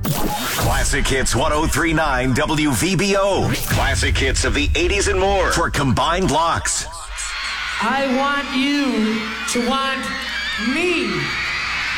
Classic Hits 1039 WVBO. Classic hits of the 80s and more for combined locks. I want you to want me.